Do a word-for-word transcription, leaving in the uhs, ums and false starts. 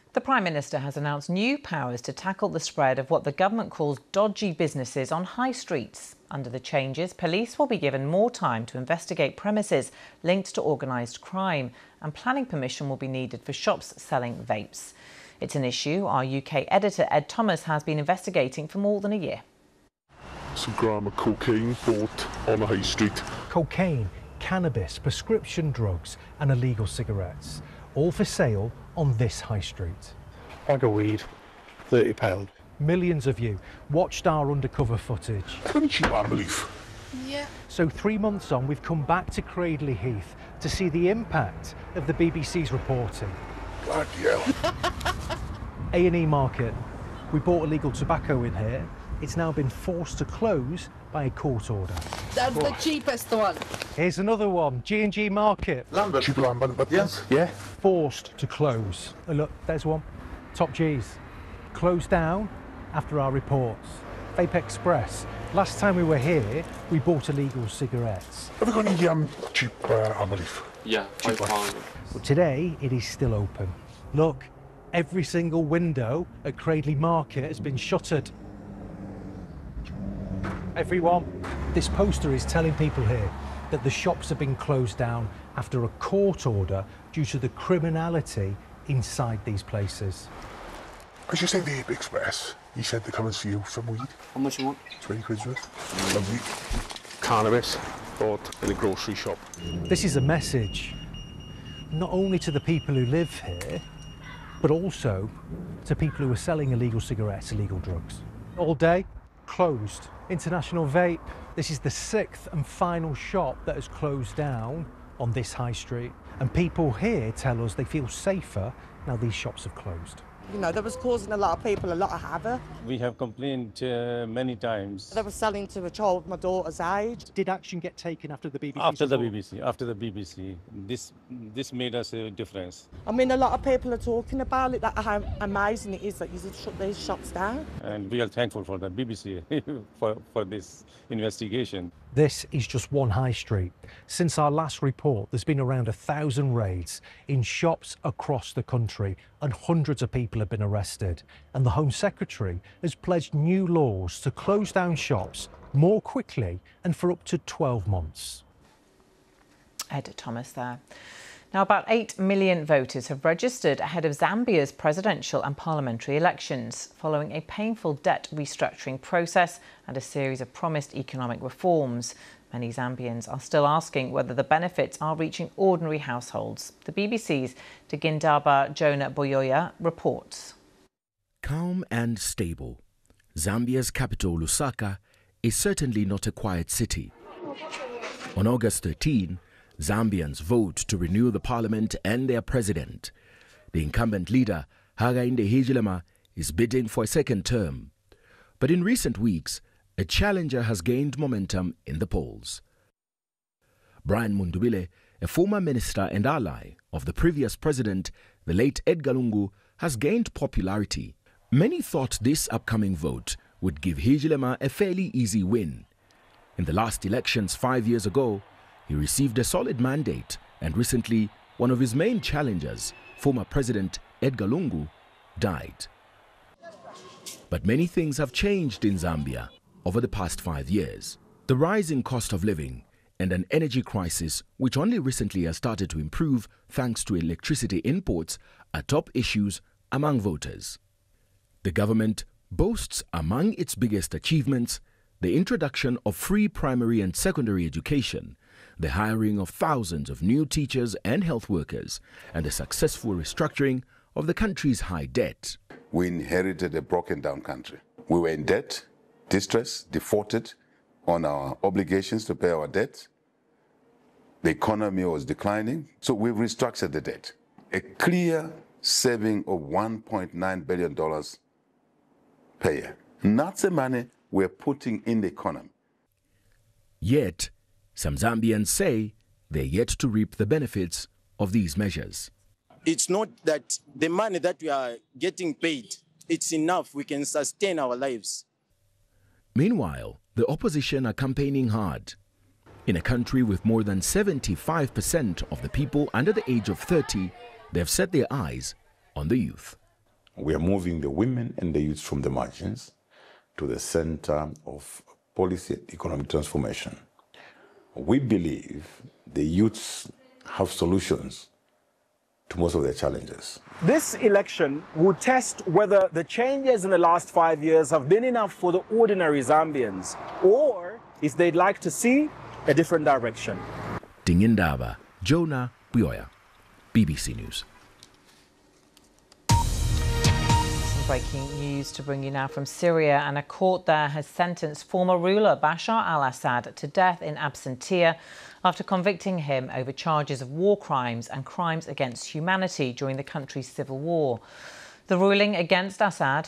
The Prime Minister has announced new powers to tackle the spread of what the government calls dodgy businesses on high streets. Under the changes, police will be given more time to investigate premises linked to organised crime, and planning permission will be needed for shops selling vapes. It's an issue our U K editor Ed Thomas has been investigating for more than a year. Some gram of cocaine bought on the high street. Cocaine, cannabis, prescription drugs and illegal cigarettes, all for sale on this high street. Bag of weed, thirty pounds. Millions of you watched our undercover footage. Very cheap, I believe. Yeah. So three months on, we've come back to Cradley Heath to see the impact of the B B C's reporting. Bloody hell. A and E Market. We bought illegal tobacco in here. It's now been forced to close by a court order. That's the cheapest one. Here's another one, G and G Market. Lambert. Cheap Lambert, but Yes. Yeah. Forced to close. Oh, look, there's one. Top G's. Closed down after our reports. Vape Express. Last time we were here, we bought illegal cigarettes. Have we got any um, cheap, uh, I believe? Yeah, five pounds. But today, it is still open. Look, every single window at Cradley Market has been shuttered. Everyone, this poster is telling people here that the shops have been closed down after a court order due to the criminality inside these places. As you say, the Vape Express, he said to come and see you some weed. How much you want? twenty quid's worth. Lovely. Cannabis bought in a grocery shop. This is a message, not only to the people who live here, but also to people who are selling illegal cigarettes, illegal drugs. All day, closed. International Vape. This is the sixth and final shop that has closed down on this high street. And people here tell us they feel safer now these shops have closed. You know, that was causing a lot of people a lot of havoc. We have complained uh, many times. They were selling to a child my daughter's age. Did action get taken after the B B C? After the B B C, after the B B C, this this made us a difference. I mean, a lot of people are talking about it, that how amazing it is that you should shut these shops down. And we are thankful for the B B C for, for this investigation. This is just one high street. Since our last report, there's been around a thousand raids in shops across the country, and hundreds of people have been arrested. And the Home Secretary has pledged new laws to close down shops more quickly and for up to twelve months. Ed Thomas there. Now, about eight million voters have registered ahead of Zambia's presidential and parliamentary elections, following a painful debt restructuring process and a series of promised economic reforms. Many Zambians are still asking whether the benefits are reaching ordinary households. The B B C's Dagindaba Jonah Boyoya reports. Calm and stable, Zambia's capital, Lusaka, is certainly not a quiet city. On August thirteenth, Zambians vote to renew the parliament and their president. The incumbent leader, Hakainde Hichilema, is bidding for a second term. But in recent weeks, a challenger has gained momentum in the polls. Brian Mundubile, a former minister and ally of the previous president, the late Edgar Lungu, has gained popularity. Many thought this upcoming vote would give Hichilema a fairly easy win. In the last elections five years ago, he received a solid mandate, and recently, one of his main challengers, former President Edgar Lungu, died. But many things have changed in Zambia over the past five years. The rising cost of living and an energy crisis, which only recently has started to improve thanks to electricity imports, are top issues among voters. The government boasts among its biggest achievements the introduction of free primary and secondary education, the hiring of thousands of new teachers and health workers, and the successful restructuring of the country's high debt. We inherited a broken down country. We were in debt, distress, defaulted on our obligations to pay our debt. The economy was declining, so we restructured the debt. A clear saving of one point nine billion dollars per year. And that's the money we're putting in the economy. Yet, some Zambians say they're yet to reap the benefits of these measures. It's not that the money that we are getting paid, it's enough, we can sustain our lives. Meanwhile, the opposition are campaigning hard. In a country with more than seventy-five percent of the people under the age of thirty, they've set their eyes on the youth. We are moving the women and the youth from the margins to the center of policy and economic transformation. We believe the youths have solutions to most of their challenges. This election will test whether the changes in the last five years have been enough for the ordinary Zambians, or if they'd like to see a different direction. Dingindaba, Jonah Buyoya, B B C News. Breaking news to bring you now from Syria, and a court there has sentenced former ruler Bashar al-Assad to death in absentia after convicting him over charges of war crimes and crimes against humanity during the country's civil war. The ruling against Assad,